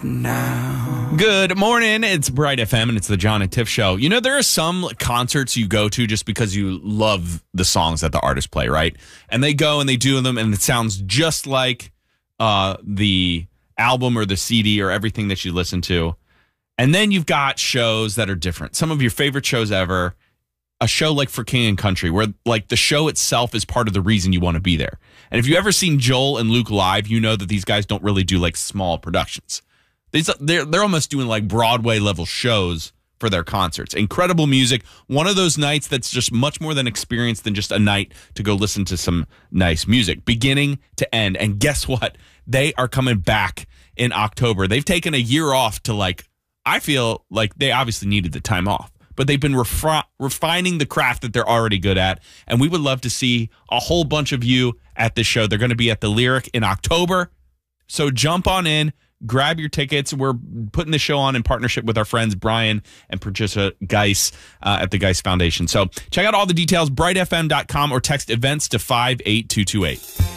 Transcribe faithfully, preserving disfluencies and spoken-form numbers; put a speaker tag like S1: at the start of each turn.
S1: now.
S2: Good morning. It's Bright F M and it's the John and Tiff Show. You know, there are some concerts you go to just because you love the songs that the artists play, right? And they go and they do them and it sounds just like uh, the album or the C D or everything that you listen to. And then you've got shows that are different. Some of your favorite shows ever. A show like For King and Country, where like the show itself is part of the reason you want to be there. And if you ever seen Joel and Luke live, you know that these guys don't really do like small productions. These they're they're almost doing like Broadway level shows for their concerts. Incredible music. One of those nights that's just much more than experience than just a night to go listen to some nice music, beginning to end. And guess what? They are coming back in October. They've taken a year off to like. I feel like they obviously needed the time off. But they've been refi- refining the craft that they're already good at. And we would love to see a whole bunch of you at this show. They're going to be at the Lyric in October. So jump on in, grab your tickets. We're putting the show on in partnership with our friends Brian and Patricia Geis uh, at the Geis Foundation. So check out all the details, bright f m dot com, or text events to five eight two two eight.